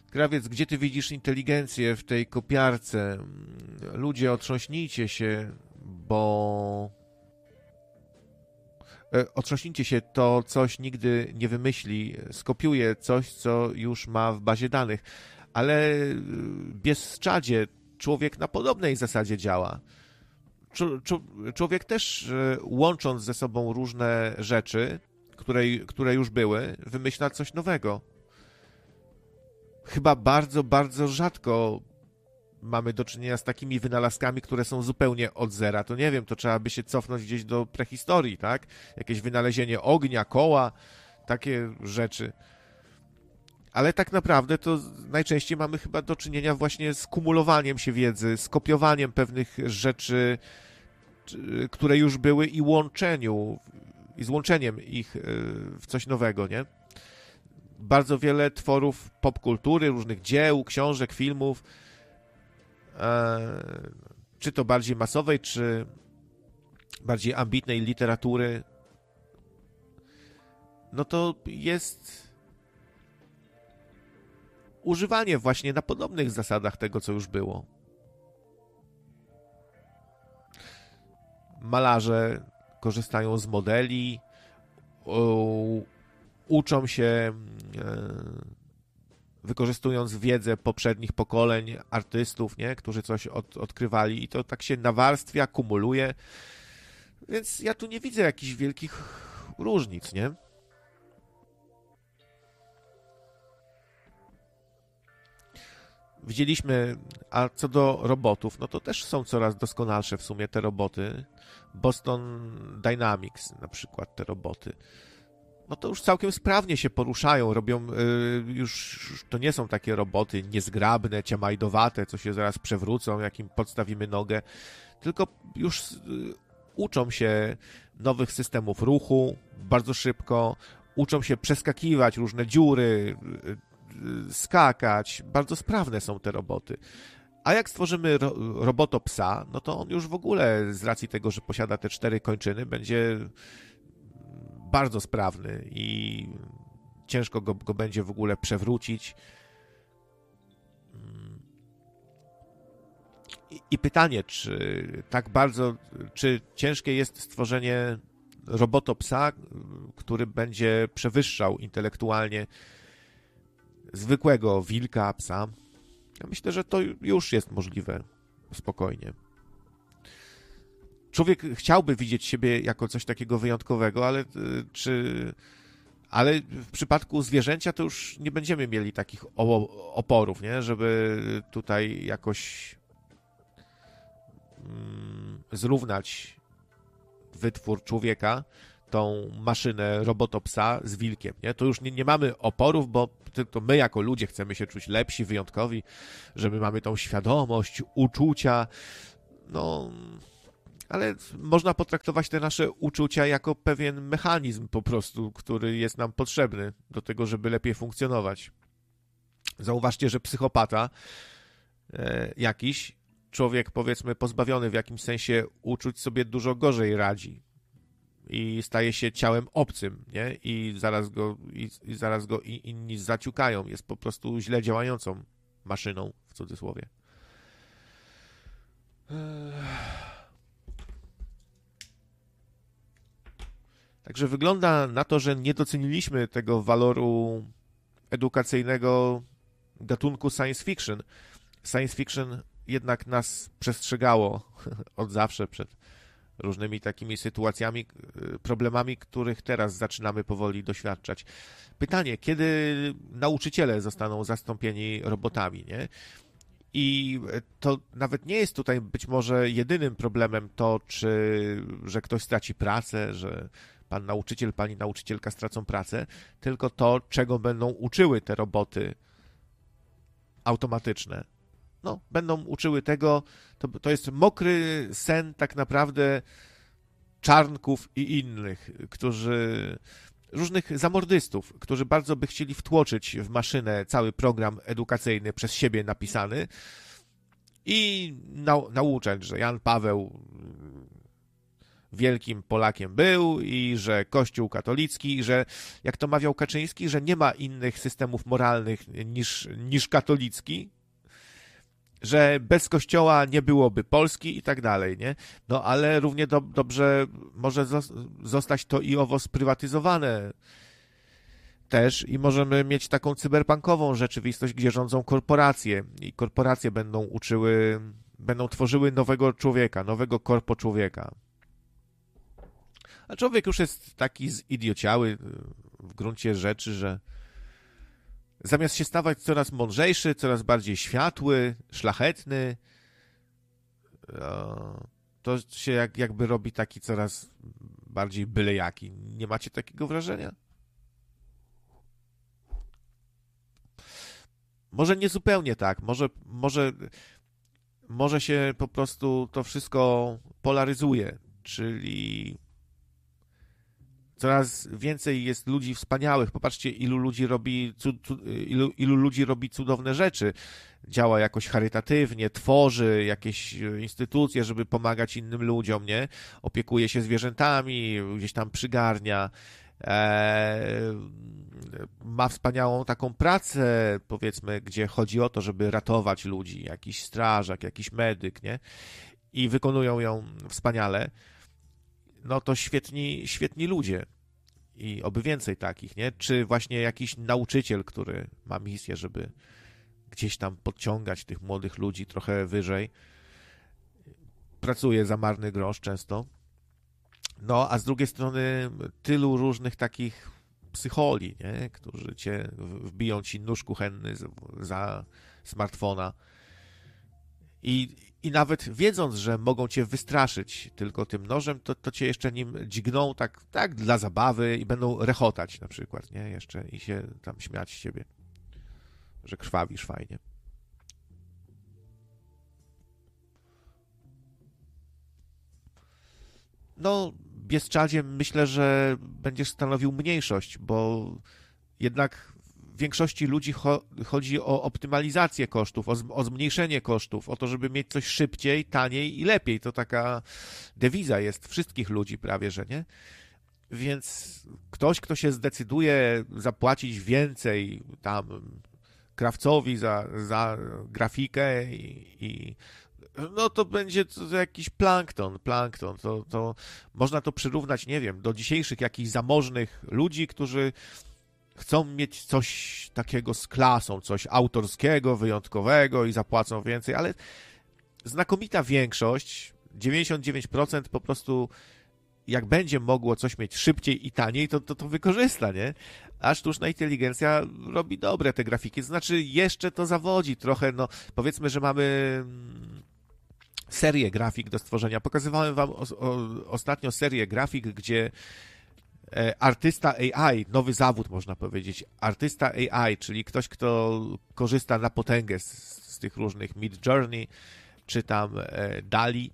Krawiec, gdzie ty widzisz inteligencję w tej kopiarce? Ludzie, otrząśnijcie się, bo... Otrząśnijcie się, to coś nigdy nie wymyśli. Skopiuje coś, co już ma w bazie danych. Ale Bieszczadzie, człowiek na podobnej zasadzie działa. Człowiek też, łącząc ze sobą różne rzeczy, które już były, wymyśla coś nowego. Chyba bardzo, bardzo rzadko mamy do czynienia z takimi wynalazkami, które są zupełnie od zera. To nie wiem, to trzeba by się cofnąć gdzieś do prehistorii, tak? Jakieś wynalezienie ognia, koła, takie rzeczy. Ale tak naprawdę to najczęściej mamy chyba do czynienia właśnie z kumulowaniem się wiedzy, z kopiowaniem pewnych rzeczy, które już były i złączeniem ich w coś nowego, nie? Bardzo wiele tworów popkultury, różnych dzieł, książek, filmów, czy to bardziej masowej, czy bardziej ambitnej literatury, no to jest używanie właśnie na podobnych zasadach tego, co już było. Malarze korzystają z modeli, uczą się, wykorzystując wiedzę poprzednich pokoleń artystów, nie? Którzy coś odkrywali i to tak się nawarstwia, kumuluje. Więc ja tu nie widzę jakichś wielkich różnic, nie? Widzieliśmy, a co do robotów, no to też są coraz doskonalsze w sumie te roboty. Boston Dynamics na przykład, te roboty. No to już całkiem sprawnie się poruszają, robią, już to nie są takie roboty niezgrabne, ciamajdowate, co się zaraz przewrócą, jak im podstawimy nogę, tylko już uczą się nowych systemów ruchu bardzo szybko, uczą się przeskakiwać różne dziury, skakać, bardzo sprawne są te roboty. A jak stworzymy robotopsa, no to on już w ogóle z racji tego, że posiada te 4 kończyny, będzie bardzo sprawny i ciężko go będzie w ogóle przewrócić. I pytanie, czy ciężkie jest stworzenie robotopsa, który będzie przewyższał intelektualnie zwykłego wilka, psa? Ja myślę, że to już jest możliwe spokojnie. Człowiek chciałby widzieć siebie jako coś takiego wyjątkowego, ale w przypadku zwierzęcia to już nie będziemy mieli takich oporów, nie? Żeby tutaj jakoś zrównać wytwór człowieka, tą maszynę robotopsa z wilkiem, nie? To już nie mamy oporów, bo tylko my jako ludzie chcemy się czuć lepsi, wyjątkowi, że my mamy tą świadomość, uczucia, no... Ale można potraktować te nasze uczucia jako pewien mechanizm po prostu, który jest nam potrzebny do tego, żeby lepiej funkcjonować. Zauważcie, że psychopata jakiś, człowiek powiedzmy pozbawiony w jakimś sensie uczuć, sobie dużo gorzej radzi i staje się ciałem obcym, nie? I zaraz go inni zaciukają. Jest po prostu źle działającą maszyną, w cudzysłowie. Także wygląda na to, że nie doceniliśmy tego waloru edukacyjnego gatunku science fiction. Science fiction jednak nas przestrzegało od zawsze przed różnymi takimi sytuacjami, problemami, których teraz zaczynamy powoli doświadczać. Pytanie, kiedy nauczyciele zostaną zastąpieni robotami, nie? I to nawet nie jest tutaj być może jedynym problemem to, że ktoś straci pracę, że pan nauczyciel, pani nauczycielka stracą pracę, tylko to, czego będą uczyły te roboty automatyczne. No, będą uczyły tego, to jest mokry sen tak naprawdę czarnków i innych, różnych zamordystów, którzy bardzo by chcieli wtłoczyć w maszynę cały program edukacyjny przez siebie napisany i nauczać, że Jan Paweł wielkim Polakiem był i że Kościół katolicki, i że, jak to mawiał Kaczyński, że nie ma innych systemów moralnych niż katolicki, że bez Kościoła nie byłoby Polski i tak dalej, nie? No ale równie dobrze może zostać to i owo sprywatyzowane też i możemy mieć taką cyberpunkową rzeczywistość, gdzie rządzą korporacje i korporacje będą tworzyły nowego człowieka, nowego korpo człowieka. A człowiek już jest taki zidiociały w gruncie rzeczy, że zamiast się stawać coraz mądrzejszy, coraz bardziej światły, szlachetny, to się jakby robi taki coraz bardziej bylejaki. Nie macie takiego wrażenia? Może nie zupełnie tak. Może się po prostu to wszystko polaryzuje, czyli coraz więcej jest ludzi wspaniałych. Popatrzcie, ilu ludzi robi cudowne rzeczy. Działa jakoś charytatywnie, tworzy jakieś instytucje, żeby pomagać innym ludziom, nie? Opiekuje się zwierzętami, gdzieś tam przygarnia. Ma wspaniałą taką pracę, powiedzmy, gdzie chodzi o to, żeby ratować ludzi, jakiś strażak, jakiś medyk, nie? I wykonują ją wspaniale. No to świetni ludzie i oby więcej takich, nie? Czy właśnie jakiś nauczyciel, który ma misję, żeby gdzieś tam podciągać tych młodych ludzi trochę wyżej. Pracuje za marny grosz często. No, a z drugiej strony tylu różnych takich psycholi, nie? Którzy wbiją ci nóż kuchenny za smartfona. I nawet wiedząc, że mogą cię wystraszyć tylko tym nożem, to cię jeszcze nim dźgną tak dla zabawy i będą rechotać na przykład, nie? Jeszcze i się tam śmiać z ciebie, że krwawisz fajnie. No, Bieszczadziem myślę, że będziesz stanowił mniejszość, bo jednak w większości ludzi chodzi o optymalizację kosztów, o zmniejszenie kosztów, o to, żeby mieć coś szybciej, taniej i lepiej. To taka dewiza jest wszystkich ludzi prawie, że nie? Więc ktoś, kto się zdecyduje zapłacić więcej tam krawcowi za grafikę no to będzie to jakiś plankton. To można to przyrównać, nie wiem, do dzisiejszych jakichś zamożnych ludzi, którzy chcą mieć coś takiego z klasą, coś autorskiego, wyjątkowego i zapłacą więcej, ale znakomita większość, 99% po prostu jak będzie mogło coś mieć szybciej i taniej, to wykorzysta, nie? A sztuczna inteligencja robi dobre te grafiki, to znaczy jeszcze to zawodzi trochę, no powiedzmy, że mamy serię grafik do stworzenia. Pokazywałem wam ostatnio serię grafik, gdzie artysta AI, nowy zawód można powiedzieć, artysta AI, czyli ktoś, kto korzysta na potęgę z tych różnych Midjourney, czy tam DALL-E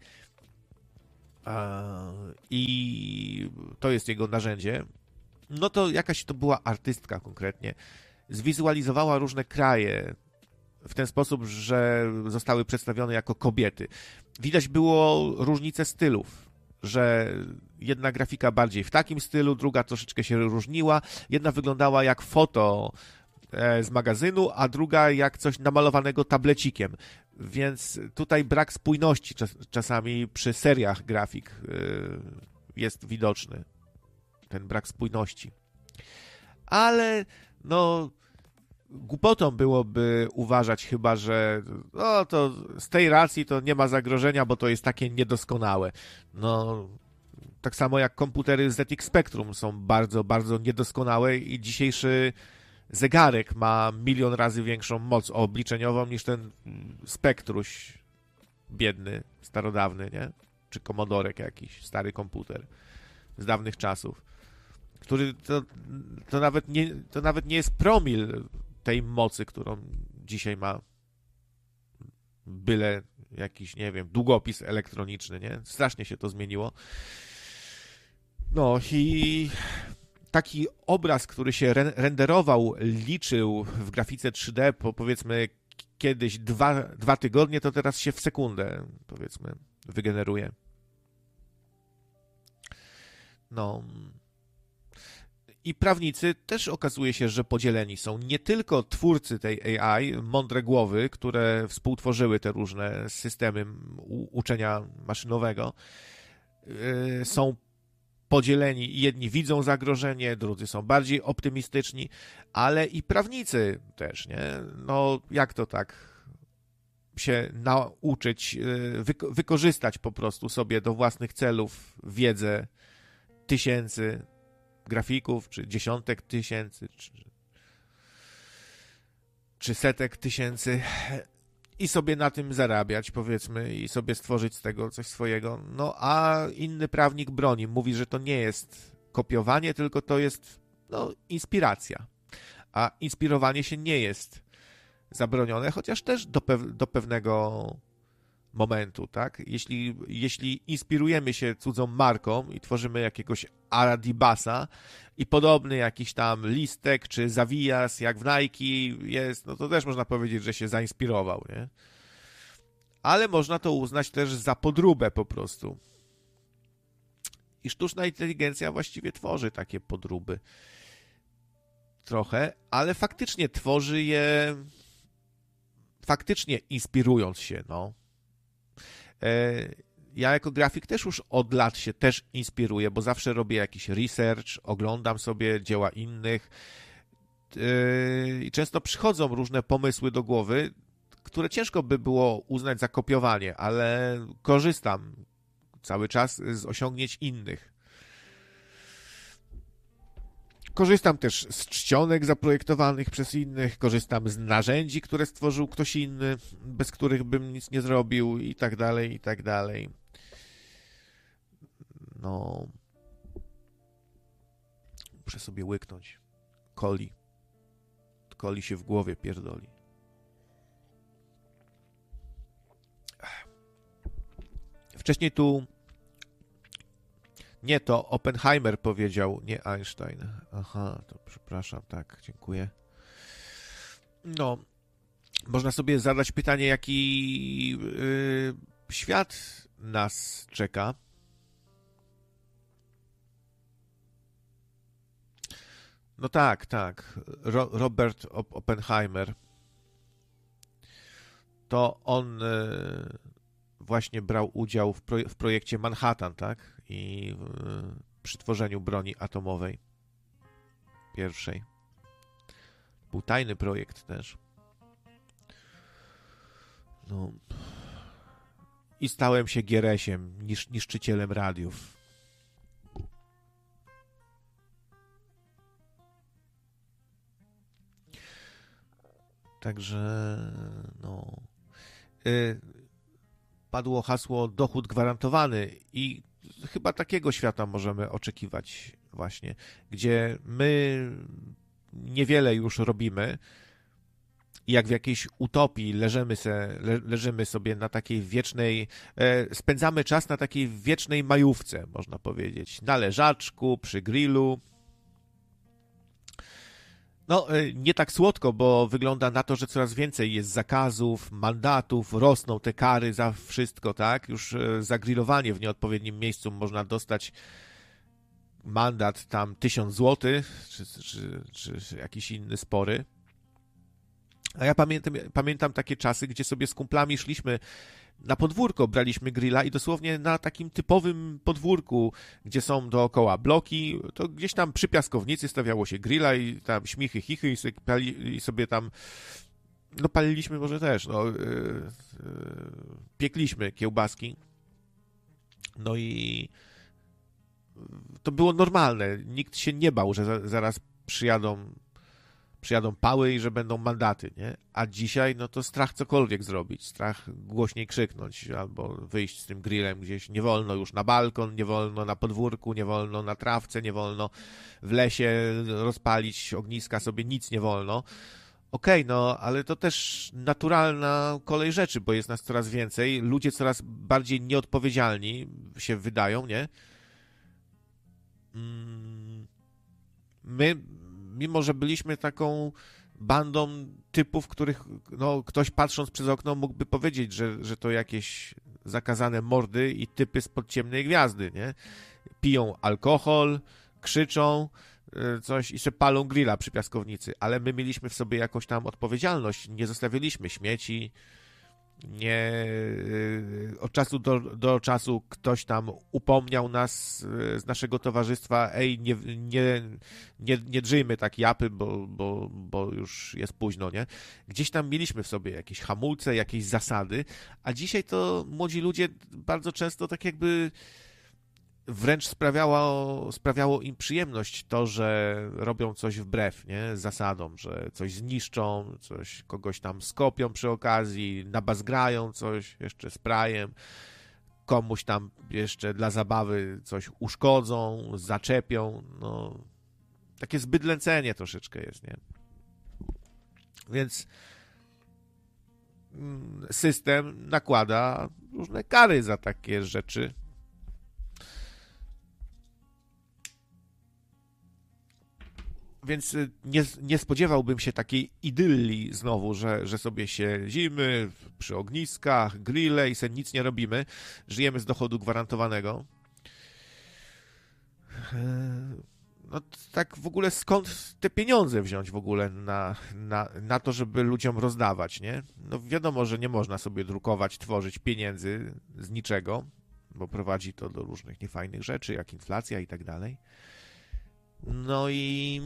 i to jest jego narzędzie, no to jakaś to była artystka konkretnie. Zwizualizowała różne kraje w ten sposób, że zostały przedstawione jako kobiety. Widać było różnicę stylów, że jedna grafika bardziej w takim stylu, druga troszeczkę się różniła. Jedna wyglądała jak foto z magazynu, a druga jak coś namalowanego tablecikiem. Więc tutaj brak spójności czasami przy seriach grafik jest widoczny. Ten brak spójności. Ale no głupotą byłoby uważać chyba, że no to z tej racji to nie ma zagrożenia, bo to jest takie niedoskonałe. No tak samo jak komputery ZX Spectrum są bardzo, bardzo niedoskonałe i dzisiejszy zegarek ma 1 000 000 razy większą moc obliczeniową niż ten Spectruś biedny, starodawny, nie? Czy Commodorek jakiś, stary komputer z dawnych czasów, który to nawet nie jest promil tej mocy, którą dzisiaj ma byle jakiś, nie wiem, długopis elektroniczny, nie? Strasznie się to zmieniło. No i taki obraz, który się renderował, liczył w grafice 3D powiedzmy kiedyś 2 tygodnie, to teraz się w sekundę, powiedzmy, wygeneruje. no... I prawnicy też okazuje się, że podzieleni są. Nie tylko twórcy tej AI, mądre głowy, które współtworzyły te różne systemy uczenia maszynowego, są podzieleni. Jedni widzą zagrożenie, drudzy są bardziej optymistyczni, ale i prawnicy też, nie? No, jak to tak się nauczyć, wykorzystać po prostu sobie do własnych celów wiedzę tysięcy grafików, czy dziesiątek tysięcy, czy setek tysięcy i sobie na tym zarabiać, powiedzmy, i sobie stworzyć z tego coś swojego. No, a inny prawnik broni, mówi, że to nie jest kopiowanie, tylko to jest, no, inspiracja. A inspirowanie się nie jest zabronione, chociaż też do pewnego momentu, tak? Jeśli inspirujemy się cudzą marką i tworzymy jakiegoś Adibasa i podobny jakiś tam listek czy zawijas, jak w Nike jest, no to też można powiedzieć, że się zainspirował, nie? Ale można to uznać też za podróbę po prostu. I sztuczna inteligencja właściwie tworzy takie podróby. Trochę, ale faktycznie tworzy je faktycznie inspirując się, no. Ja jako grafik też już od lat się też inspiruję, bo zawsze robię jakiś research, oglądam sobie dzieła innych i często przychodzą różne pomysły do głowy, które ciężko by było uznać za kopiowanie, ale korzystam cały czas z osiągnięć innych. Korzystam też z czcionek zaprojektowanych przez innych, korzystam z narzędzi, które stworzył ktoś inny, bez których bym nic nie zrobił i tak dalej, i tak dalej. No... Muszę sobie łyknąć. Coli się w głowie pierdoli. Wcześniej tu... Nie, to Oppenheimer powiedział, nie Einstein. Aha, to przepraszam, tak, dziękuję. No, można sobie zadać pytanie, jaki świat nas czeka. No tak, tak. Robert Oppenheimer. To on właśnie brał udział w projekcie Manhattan, tak? I przy tworzeniu broni atomowej. Pierwszej. Był tajny projekt też. No. I stałem się Gieresiem, niszczycielem radiów. Także, no... Padło hasło dochód gwarantowany i chyba takiego świata możemy oczekiwać właśnie, gdzie my niewiele już robimy i jak w jakiejś utopii leżymy sobie na takiej wiecznej, spędzamy czas na takiej wiecznej majówce, można powiedzieć, na leżaczku, przy grillu. No, nie tak słodko, bo wygląda na to, że coraz więcej jest zakazów, mandatów, rosną te kary za wszystko, tak? Już za grillowanie w nieodpowiednim miejscu można dostać mandat tam 1000 zł, czy jakiś inny spory. A ja pamiętam takie czasy, gdzie sobie z kumplami szliśmy na podwórko, braliśmy grilla i dosłownie na takim typowym podwórku, gdzie są dookoła bloki, to gdzieś tam przy piaskownicy stawiało się grilla i tam śmichy, chichy i sobie tam, no paliliśmy może też, no piekliśmy kiełbaski. No i to było normalne. Nikt się nie bał, że zaraz przyjadą pały i że będą mandaty, nie? A dzisiaj, no to strach cokolwiek zrobić, strach głośniej krzyknąć albo wyjść z tym grillem gdzieś. Nie wolno już na balkon, nie wolno na podwórku, nie wolno na trawce, nie wolno w lesie rozpalić ogniska sobie, nic nie wolno. Okej, no, ale to też naturalna kolej rzeczy, bo jest nas coraz więcej, ludzie coraz bardziej nieodpowiedzialni się wydają, nie? My, mimo że byliśmy taką bandą typów, których no, ktoś patrząc przez okno mógłby powiedzieć, że to jakieś zakazane mordy i typy spod ciemnej gwiazdy, nie? Piją alkohol, krzyczą, coś i się palą grilla przy piaskownicy, ale my mieliśmy w sobie jakąś tam odpowiedzialność, nie zostawiliśmy śmieci, nie, od czasu do czasu ktoś tam upomniał nas z naszego towarzystwa, ej, nie drzyjmy tak japy, bo już jest późno, nie? Gdzieś tam mieliśmy w sobie jakieś hamulce, jakieś zasady, a dzisiaj to młodzi ludzie bardzo często tak jakby wręcz sprawiało im przyjemność to, że robią coś wbrew, nie? Zasadom, że coś zniszczą, coś kogoś tam skopią przy okazji, nabazgrają coś jeszcze sprayem, komuś tam jeszcze dla zabawy coś uszkodzą, zaczepią, no takie zbydlęcenie troszeczkę jest, nie? Więc system nakłada różne kary za takie rzeczy. Więc nie spodziewałbym się takiej idylii znowu, że sobie siedzimy przy ogniskach, grille i sobie nic nie robimy. Żyjemy z dochodu gwarantowanego. No tak w ogóle skąd te pieniądze wziąć w ogóle na to, żeby ludziom rozdawać, nie? No wiadomo, że nie można sobie drukować, tworzyć pieniędzy z niczego, bo prowadzi to do różnych niefajnych rzeczy, jak inflacja i tak dalej. No i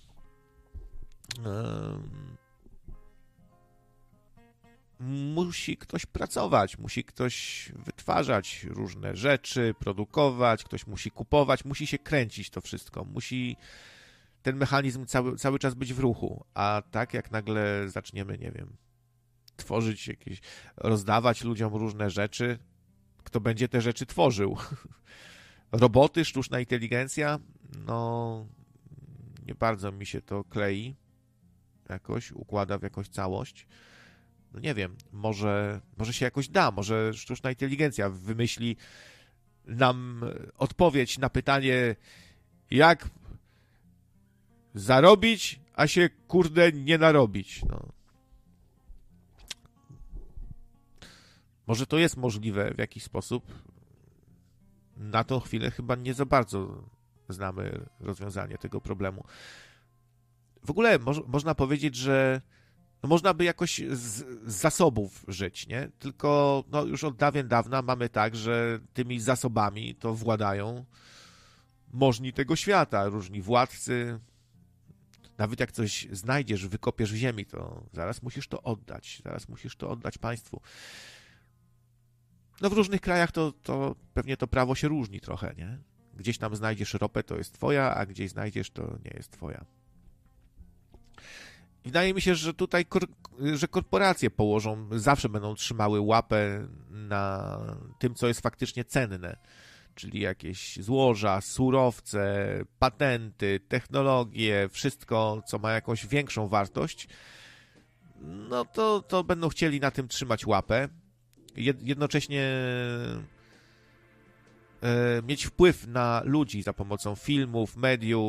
musi ktoś pracować, musi ktoś wytwarzać różne rzeczy, produkować, ktoś musi kupować, musi się kręcić to wszystko, musi ten mechanizm cały czas być w ruchu, a tak jak nagle zaczniemy, nie wiem, tworzyć jakieś, rozdawać ludziom różne rzeczy, kto będzie te rzeczy tworzył? Roboty, sztuczna inteligencja? No, nie bardzo mi się to klei jakoś, układa w jakąś całość. No nie wiem, może się jakoś da, może sztuczna inteligencja wymyśli nam odpowiedź na pytanie, jak zarobić, a się kurde nie narobić. No. Może to jest możliwe w jakiś sposób. Na tą chwilę chyba nie za bardzo znamy rozwiązanie tego problemu. W ogóle można powiedzieć, że no można by jakoś z zasobów żyć, nie? Tylko no już od dawien dawna mamy tak, że tymi zasobami to władają możni tego świata, różni władcy. Nawet jak coś znajdziesz, wykopiesz w ziemi, to zaraz musisz to oddać państwu. No w różnych krajach to pewnie to prawo się różni trochę, nie? Gdzieś tam znajdziesz ropę, to jest twoja, a gdzieś znajdziesz, to nie jest twoja. Wydaje mi się, że tutaj że korporacje zawsze będą trzymały łapę na tym, co jest faktycznie cenne, czyli jakieś złoża, surowce, patenty, technologie, wszystko, co ma jakąś większą wartość, no to będą chcieli na tym trzymać łapę. Jednocześnie mieć wpływ na ludzi za pomocą filmów,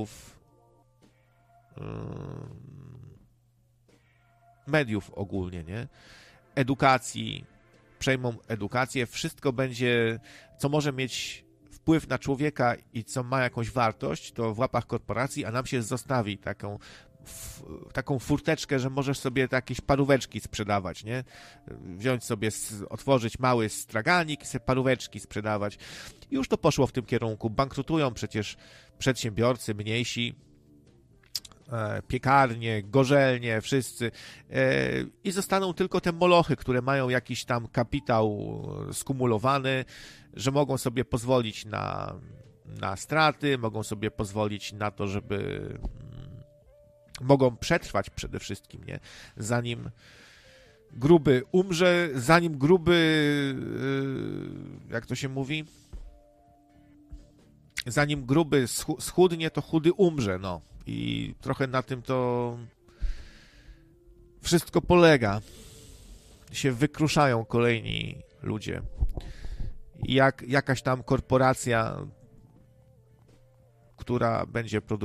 mediów ogólnie, nie? Edukacji, przejmą edukację, wszystko będzie, co może mieć wpływ na człowieka i co ma jakąś wartość, to w łapach korporacji, a nam się zostawi taką furteczkę, że możesz sobie jakieś paróweczki sprzedawać, nie? Wziąć sobie, otworzyć mały straganik i sobie paróweczki sprzedawać. I już to poszło w tym kierunku. Bankrutują przecież przedsiębiorcy mniejsi, piekarnie, gorzelnie, wszyscy i zostaną tylko te molochy, które mają jakiś tam kapitał skumulowany, że mogą sobie pozwolić na straty, mogą sobie pozwolić na to, żeby mogą przetrwać przede wszystkim, nie? Zanim gruby umrze, zanim gruby, jak to się mówi? Zanim gruby schudnie, to chudy umrze, no. I trochę na tym to wszystko polega. Się wykruszają kolejni ludzie. Jak jakaś tam korporacja,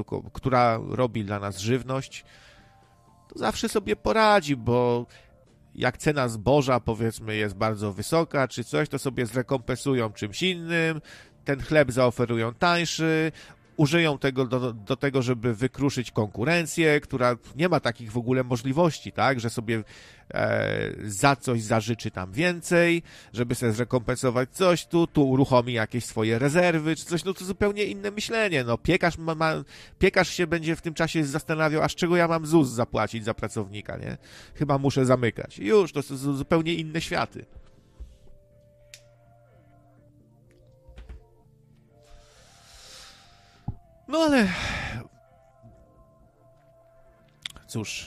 która robi dla nas żywność, to zawsze sobie poradzi, bo jak cena zboża, powiedzmy, jest bardzo wysoka, czy coś, to sobie zrekompensują czymś innym, ten chleb zaoferują tańszy, użyją tego do tego, żeby wykruszyć konkurencję, która nie ma takich w ogóle możliwości, tak, że sobie za coś zażyczy tam więcej, żeby sobie zrekompensować coś, tu uruchomi jakieś swoje rezerwy, czy coś, no to zupełnie inne myślenie, no piekarz się będzie w tym czasie zastanawiał, a z czego ja mam ZUS zapłacić za pracownika, nie? Chyba muszę zamykać. Już, to są zupełnie inne światy. No ale cóż,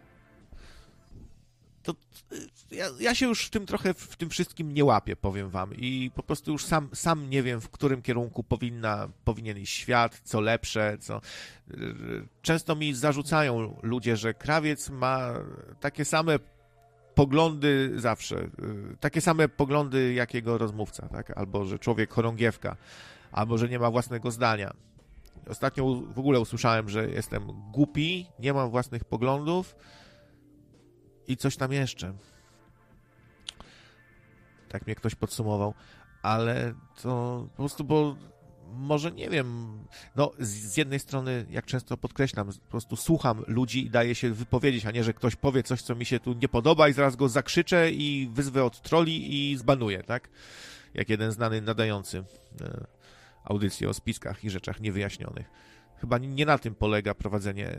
to ja się już w tym wszystkim nie łapię, powiem wam, i po prostu już sam nie wiem, w którym kierunku powinien iść świat, co lepsze, co... Często mi zarzucają ludzie, że krawiec ma takie same poglądy zawsze, takie same poglądy jak jego rozmówca, tak? Albo że człowiek chorągiewka, albo że nie ma własnego zdania. Ostatnio w ogóle usłyszałem, że jestem głupi, nie mam własnych poglądów i coś tam jeszcze. Tak mnie ktoś podsumował. Ale to po prostu, bo może nie wiem, no z jednej strony, jak często podkreślam, po prostu słucham ludzi i daję się wypowiedzieć, a nie, że ktoś powie coś, co mi się tu nie podoba i zaraz go zakrzyczę i wyzwę od troli i zbanuję, tak? Jak jeden znany nadający audycje o spiskach i rzeczach niewyjaśnionych. Chyba nie na tym polega prowadzenie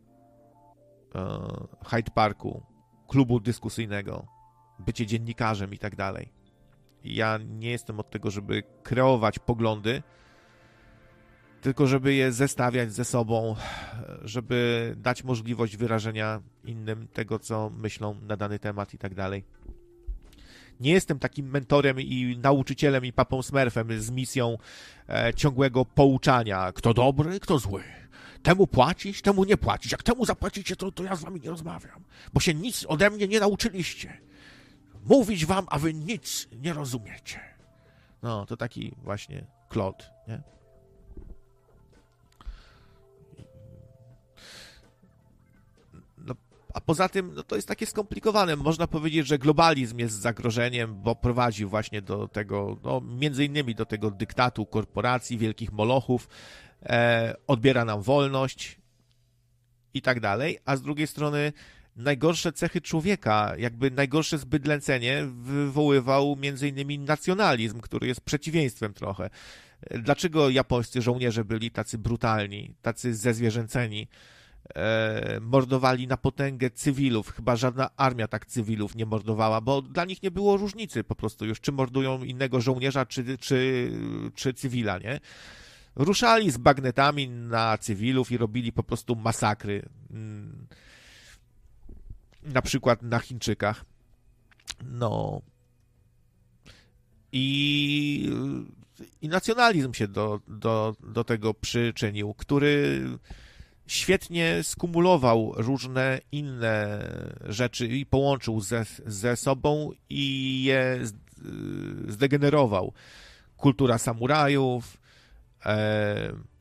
Hyde Parku, klubu dyskusyjnego, bycie dziennikarzem i tak dalej. Ja nie jestem od tego, żeby kreować poglądy, tylko żeby je zestawiać ze sobą, żeby dać możliwość wyrażenia innym tego, co myślą na dany temat i tak dalej. Nie jestem takim mentorem i nauczycielem i papą Smurfem z misją ciągłego pouczania. Kto dobry, kto zły. Temu płacić, temu nie płacić. Jak temu zapłacicie, to ja z wami nie rozmawiam. Bo się nic ode mnie nie nauczyliście. Mówić wam, a wy nic nie rozumiecie. No, to taki właśnie Claude, nie? A poza tym, no to jest takie skomplikowane. Można powiedzieć, że globalizm jest zagrożeniem, bo prowadzi właśnie do tego, no między innymi do tego dyktatu korporacji, wielkich molochów, odbiera nam wolność i tak dalej, a z drugiej strony najgorsze cechy człowieka, jakby najgorsze zbydlęcenie wywoływał między innymi nacjonalizm, który jest przeciwieństwem trochę. Dlaczego japońscy żołnierze byli tacy brutalni, tacy zezwierzęceni? Mordowali na potęgę cywilów. Chyba żadna armia tak cywilów nie mordowała, bo dla nich nie było różnicy po prostu już, czy mordują innego żołnierza, czy cywila, nie? Ruszali z bagnetami na cywilów i robili po prostu masakry. Na przykład na Chińczykach. No. I nacjonalizm się do tego przyczynił, który świetnie skumulował różne inne rzeczy i połączył ze sobą i je zdegenerował. Kultura samurajów,